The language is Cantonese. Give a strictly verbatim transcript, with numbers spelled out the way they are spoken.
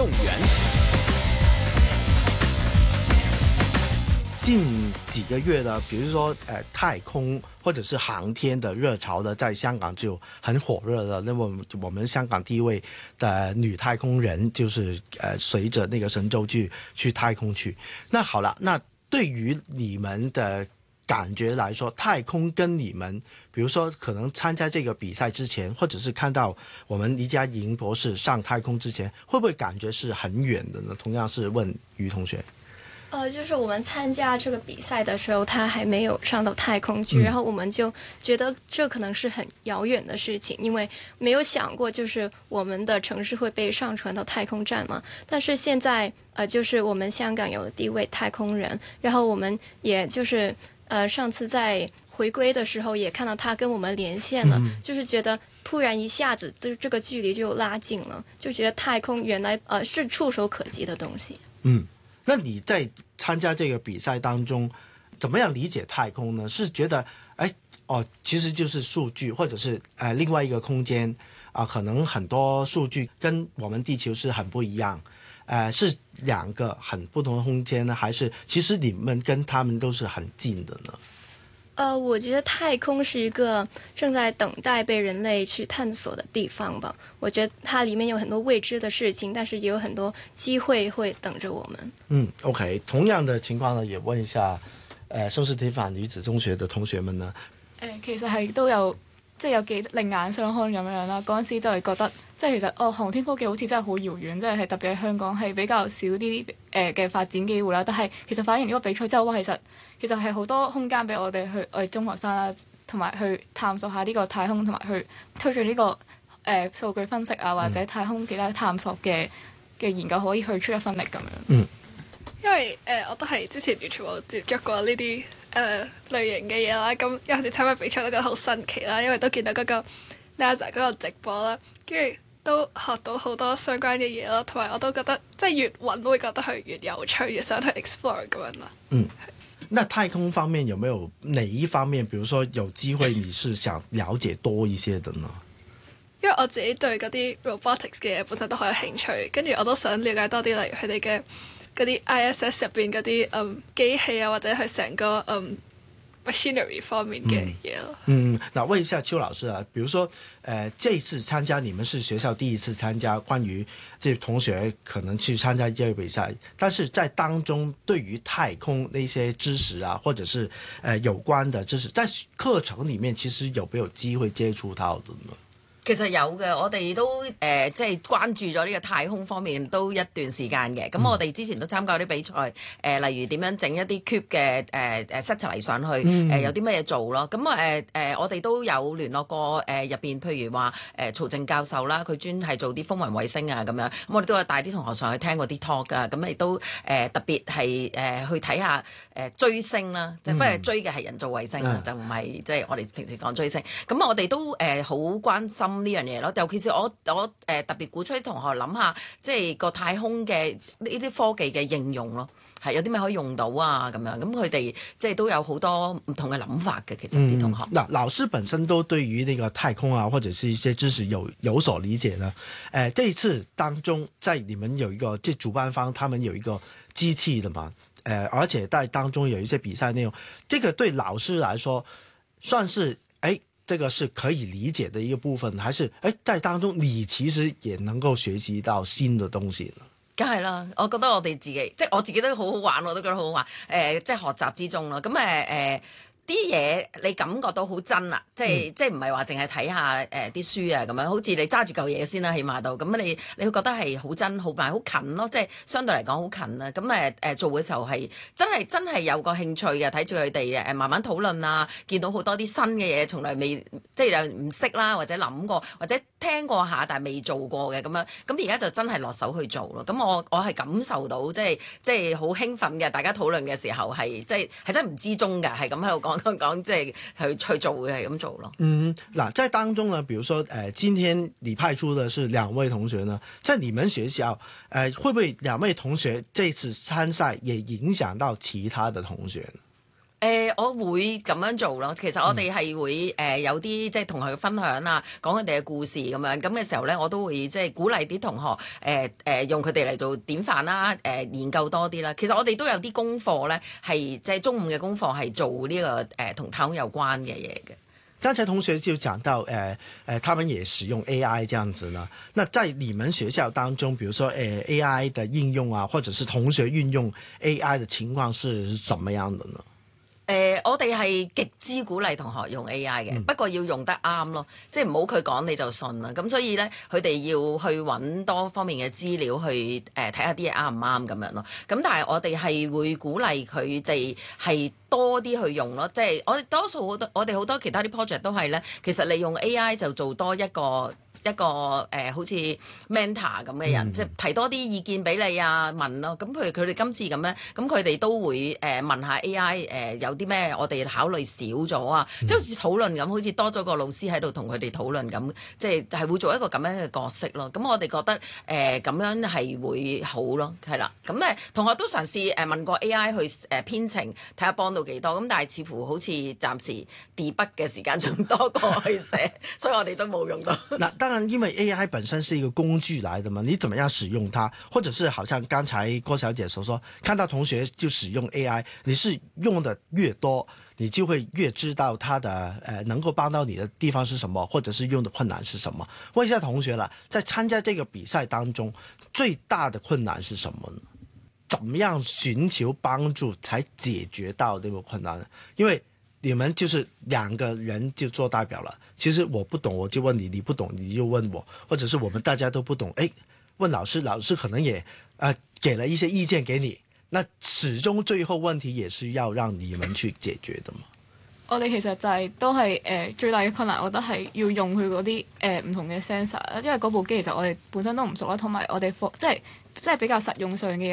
动员。 近几个月呢，比如说呃太空或者是航天的热潮呢，在香港就很火热的。那么我们香港第一位的女太空人就是呃随着那个神舟去去太空去。那好了，那对于你们的感觉来说，太空跟你们，比如说可能参加这个比赛之前，或者是看到我们黎佳莹博士上太空之前，会不会感觉是很远的呢？同样是问于同学。 呃，就是我们参加这个比赛的时候，他还没有上到太空去，嗯、然后我们就觉得这可能是很遥远的事情，因为没有想过就是我们的城市会被上传到太空站嘛。但是现在呃，就是我们香港有第一位太空人，然后我们也就是呃上次在回归的时候也看到他跟我们连线了，嗯、就是觉得突然一下子这这个距离就拉近了，就觉得太空原来呃是触手可及的东西。 嗯。那你在参加这个比赛当中，怎么样理解太空呢？是觉得，哎，哦，其实就是数据，或者是呃另外一个空间啊、呃，可能很多数据跟我们地球是很不一样，呃，是两个很不同的空间呢，还是其实你们跟他们都是很近的呢？ 呃，我觉得太空是一个正在等待被人类去探索的地方吧。我觉得它里面有很多未知的事情，但是也有很多机會會等着我們。 嗯 ，OK， 同樣的情況呢，也問一下，誒聖士提反女子中學的同學們呢？ 誒、呃，其實係都有，即係有幾另眼相看咁樣啦。嗰陣時就係覺得，即係其實哦，航天科技好似真係好遙遠，即係係特別喺香港係比較少啲誒嘅發展機會啦。但係其實反而呢個比賽之後，哇，其實其實係好多空間俾我哋去我哋中學生啦，同埋去探索下呢個太空，同埋去推進呢、這個誒、呃、數據分析啊，或者太空其他探索嘅嘅研究可以去出一分力咁樣。 嗯， 因為誒、呃、我都係之前完全冇接觸過呢啲誒類型嘅嘢啦，咁有陣時參加比賽都覺得好新奇啦，因為都見到嗰個 NASA 嗰個直播啦，跟住都學到好多相關嘅嘢咯，同埋我都覺得即係越揾會覺得佢越有趣，越想去 explore 咁樣啦。 嗯。那太空方面有沒有哪一方面，比如說有機會你是想了解多一些的呢？ 因為我自己對嗰啲 robotics 嘅嘢本身都好有興趣，跟住我都想了解多啲，例如佢哋嘅嗰啲 I S S 入邊嗰啲嗯機器啊，或者佢成個嗯 machinery 方面嘅嘢咯。嗯， 那問一下邱老師啊，比如說，呃，這次參加你們是學校第一次參加，關於這同學可能去參加這個比賽，但是在當中對於太空那些知識啊，或者是呃有關的知識，在課程裡面其實有沒有機會接觸到的呢？ 其實有嘅，我哋都誒、呃、即係關注咗呢個太空方面都一段時間嘅。咁、嗯、我哋之前都參加啲比賽，誒、呃、例如點樣整一啲 cube 嘅誒誒 satellite 上去，誒、嗯呃、有啲乜嘢做咯。咁啊誒誒，我哋都有聯絡過誒入邊，譬如話誒、呃、曹正教授啦，佢專係做啲風雲衛星啊咁樣。咁我哋都有帶啲同學上去聽過啲 talk 啊，咁亦都誒、呃、特別係誒、呃、去睇下誒、呃、追星啦，即係不過追嘅係人造衛星啊，嗯、就唔係即係我哋平時講追星。咁我哋都誒好、呃、關心呢樣嘢咯，尤其是我我誒、呃、特別鼓吹同學諗下，即係個太空嘅呢啲科技嘅應用咯，係有啲咩可以用到啊咁樣，咁佢哋即係都有好多唔同嘅諗法嘅，其實啲同學。 嗱、嗯，老師本身都對於呢個太空啊，或者是一些知識有有所理解呢。誒、呃，這一次當中，在你們有一個即係主辦方，他們有一個機器的嘛，誒、呃，而且在當中有一些比賽內容，這個對老師來說，算是誒。這個是可以理解的一個部分，還是誒在當中你其實也能夠學習到新的東西呢？ 梗係啦，我覺得我哋自己即係我自己都好好玩，我都覺得好好玩。誒、呃，即係學習之中咯。咁誒誒。呃啲嘢你感覺到好真啦，即係、嗯、即係唔係話淨係睇下誒啲、呃、書啊咁樣，好似你揸住嚿嘢先啦，起碼到咁你你會覺得係好真好快好近咯，即係相對嚟講好近啦。咁誒誒做嘅時候係真係真係有個興趣嘅，睇住佢哋誒慢慢討論啊，見到好多啲新嘅嘢，從來未即係又唔識啦，或者諗過或者聽過下但係未做過嘅咁樣，咁而家就真係落手去做咯。咁我我係感受到即係即係好興奮嘅，大家討論嘅時候係即係係真係唔知中㗎，係咁喺度講。講講即係去去做嘅係咁做咯。 嗯，嗱，在當中呢，比如說誒、呃，今天你派出的是兩位同學呢，在你們學校誒、呃，會不會兩位同學這次參賽也影響到其他的同學呢？ 誒、呃，我會咁樣做咯。其實我哋係會誒、呃、有啲即係同學分享啊，講佢哋嘅故事咁樣。咁嘅時候咧，我都會即係鼓勵啲同學誒誒、呃呃、用佢哋嚟做典範啦，誒、呃、研究多啲啦。其實我哋都有啲功課咧，係即係中午嘅功課係做呢、這個誒同、呃、太空有關嘅嘢嘅。 剛才同學就講到，誒、呃、誒、呃，他們也使用 A I 這樣子呢。那在你們學校當中，比如說誒、呃、A I 的應用啊，或者是同學運用 A I 的情況是怎麼樣的呢？ 誒、呃，我哋係極之鼓勵同學用 A I 嘅，嗯、不過要用得啱咯，即係唔好佢講你就信啦。咁所以咧，佢哋要去揾多方面嘅資料去誒睇下啲嘢啱唔啱咁樣咯。咁但係我哋係會鼓勵佢哋係多啲去用咯，即係我哋多數好多我哋好多其他啲 project 都係咧，其實你用 A I 就做多一個。一個誒、呃、好似 mentor 咁嘅人，嗯、即係提多啲意見俾你啊問咯。咁譬如佢哋今次咁咧，咁佢哋都會誒、呃、問下 A I 誒、呃、有啲咩我哋考慮少咗啊，嗯、即係好似討論咁，好似多咗個老師喺度同佢哋討論咁，即係係會做一個咁樣嘅角色咯。咁我哋覺得誒咁、呃、樣係會好咯，係啦。咁咧同學都嘗試誒問過 A I 去誒編程，睇下幫到幾多。咁但係似乎好似暫時 debug 嘅時間仲多過去寫，所以我哋都冇用到。 因為 A I 本身是一個工具來的嘛，你怎麼樣使用它，或者是好像剛才郭小姐所說，看到同學就使用 A I， 你是用的越多，你就會越知道它的呃能夠幫到你的地方是什麼，或者是用的困難是什麼。問一下同學啦，在參加這個比賽當中，最大的困難是什麼呢？怎麼樣尋求幫助才解決到這個困難呢？因為你們就是兩個人就做代表了，其實我不懂我就問你，你不懂你就問我，或者是我們大家都不懂，誒，問老師，老師可能也呃給了一些意見給你，那始終最後問題也是要讓你們去解決的嘛。 我哋其實就係、是、都係誒、呃、最大嘅困難，我覺得係要用佢嗰啲誒唔同嘅 sensor，因為嗰部機其實我哋本身都唔熟啦，同埋我哋課即係即係比較實用上嘅嘢。